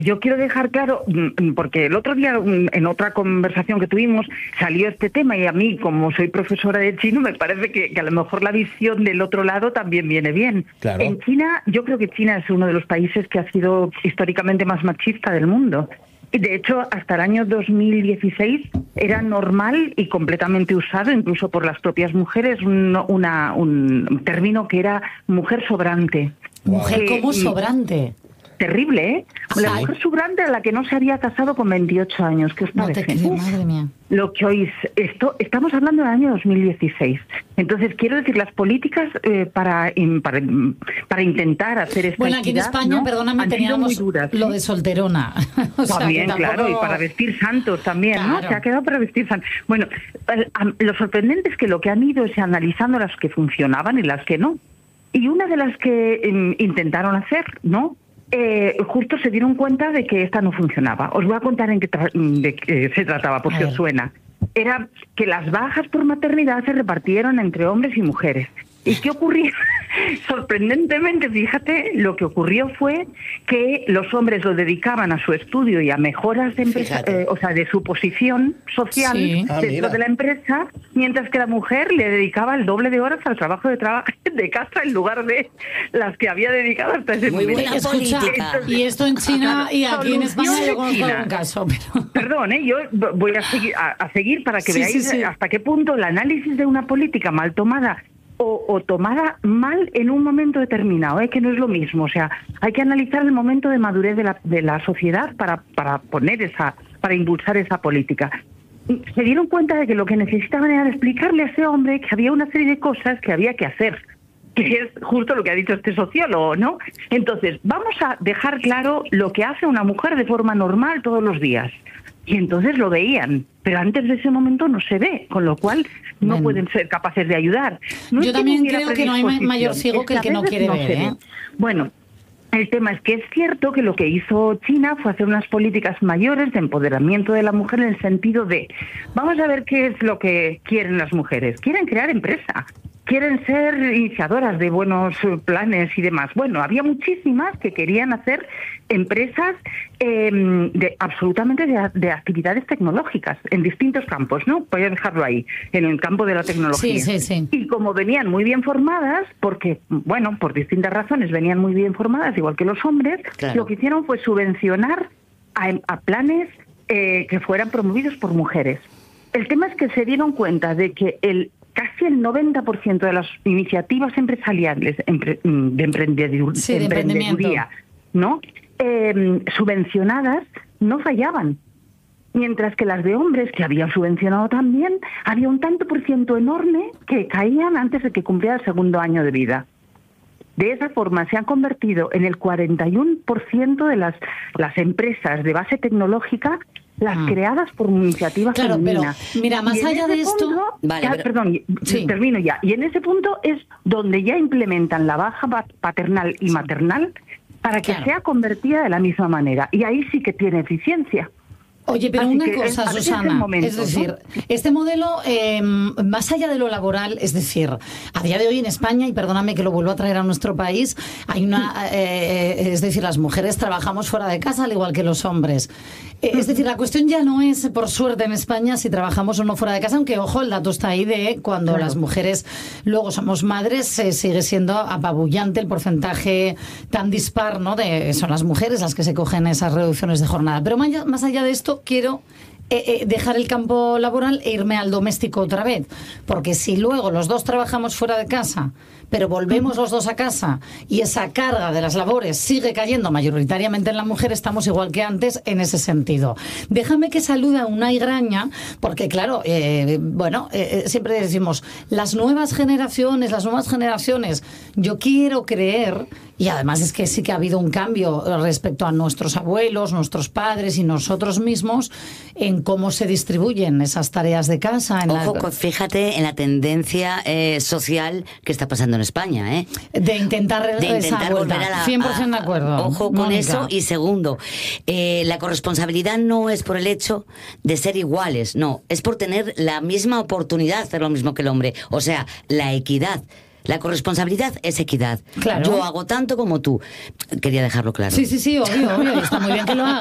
Yo quiero dejar claro, porque el otro día en otra conversación que tuvimos salió este tema y a mí, como soy profesora de chino, me parece que a lo mejor la visión del otro lado también viene bien. Claro. En China, yo creo que China es uno de los países que ha sido históricamente más machista del mundo. Y de hecho, hasta el año 2016 era normal y completamente usado, incluso por las propias mujeres, un término que era mujer sobrante. Mujer como sobrante. Terrible, ¿eh? La Ay. mujer sobrante a la que no se había casado con 28 años. ¿Qué os No parece? te creo, madre mía. Lo que oís, estamos hablando del año 2016. Entonces, quiero decir, las políticas para intentar hacer esta Bueno, aquí en equidad, España, ¿no? perdóname, Han sido teníamos muy duras, lo ¿sí? de solterona. O sea, También, que tampoco- claro, y para vestir santos también, Claro. ¿no? Se ha quedado para vestir santos. Bueno, lo sorprendente es que lo que han ido es analizando las que funcionaban y las que no. Y una de las que intentaron hacer, ¿no? Justo se dieron cuenta de que esta no funcionaba. Os voy a contar de qué se trataba, por si os suena. Era que las bajas por maternidad se repartieron entre hombres y mujeres. ¿Y qué ocurría? Sorprendentemente, fíjate, lo que ocurrió fue que los hombres lo dedicaban a su estudio y a mejoras de empresa, o sea, de su posición social Sí. dentro de la empresa, mientras que la mujer le dedicaba el doble de horas al trabajo de casa en lugar de las que había dedicado hasta ese Muy momento. buena Escucha, política. y esto en China y aquí en España yo conozco China. algún caso, pero... Perdón, yo voy a seguir para que Sí, veáis sí, sí. hasta qué punto el análisis de una política mal tomada o tomada mal en un momento determinado, que no es lo mismo. O sea, hay que analizar el momento de madurez de la sociedad para impulsar esa política. Se dieron cuenta de que lo que necesitaban era explicarle a ese hombre que había una serie de cosas que había que hacer, que es justo lo que ha dicho este sociólogo, ¿no? Entonces, vamos a dejar claro lo que hace una mujer de forma normal todos los días. Y entonces lo veían, pero antes de ese momento no se ve, con lo cual no Bueno. pueden ser capaces de ayudar. No Yo es que también no hubiera creo que no hay predisposición, mayor ciego es que el que a no veces quiere ver, se ve. ¿eh? Bueno, el tema es que es cierto que lo que hizo China fue hacer unas políticas mayores de empoderamiento de la mujer en el sentido de, vamos a ver qué es lo que quieren las mujeres. Quieren crear empresa. Quieren ser iniciadoras de buenos planes y demás. Bueno, había muchísimas que querían hacer empresas absolutamente de actividades tecnológicas en distintos campos, ¿no? Voy a dejarlo ahí, en el campo de la tecnología. Sí, sí, sí. Y como venían muy bien formadas, porque, bueno, por distintas razones venían muy bien formadas, igual que los hombres, Claro. lo que hicieron fue subvencionar a planes que fueran promovidos por mujeres. El tema es que se dieron cuenta de que casi el 90% de las iniciativas empresariales de emprendeduría, ¿no? Subvencionadas no fallaban. Mientras que las de hombres, que habían subvencionado también, había un tanto por ciento enorme que caían antes de que cumpliera el segundo año de vida. De esa forma se han convertido en el 41% de las empresas de base tecnológica, las creadas por iniciativas Claro, femeninas. pero mira, más Y en allá ese de esto... punto, Vale, pero- perdón, Sí. termino ya. Y en ese punto es donde ya implementan la baja paternal y maternal para que Claro. sea convertida de la misma manera. Y ahí sí que tiene eficiencia. Oye, pero Así una que cosa, es el Susana, momento, es decir, este modelo, más allá de lo laboral, es decir, a día de hoy en España, y perdóname que lo vuelvo a traer a nuestro país, hay una, es decir, las mujeres trabajamos fuera de casa al igual que los hombres. Es decir, la cuestión ya no es, por suerte en España, si trabajamos o no fuera de casa, aunque, ojo, el dato está ahí de cuando las mujeres luego somos madres, sigue siendo apabullante el porcentaje tan dispar, ¿no? Son las mujeres las que se cogen esas reducciones de jornada. Pero más allá de esto, quiero dejar el campo laboral e irme al doméstico otra vez. Porque si luego los dos trabajamos fuera de casa, pero volvemos los dos a casa y esa carga de las labores sigue cayendo mayoritariamente en la mujer, estamos igual que antes en ese sentido. Déjame que salude a Unai Graña, porque claro, siempre decimos, las nuevas generaciones, yo quiero creer, y además es que sí que ha habido un cambio respecto a nuestros abuelos, nuestros padres y nosotros mismos, en cómo se distribuyen esas tareas de casa. Fíjate en la tendencia social que está pasando en España, ¿eh? De intentar esa vuelta. volver a la... 100% de acuerdo. Ojo con Mónica. eso. Y segundo, la corresponsabilidad no es por el hecho de ser iguales, no, es por tener la misma oportunidad de hacer lo mismo que el hombre. O sea, la equidad. La corresponsabilidad es equidad. Claro. Yo hago tanto como tú. Quería dejarlo claro. Sí, obvio. Está muy bien que lo haga.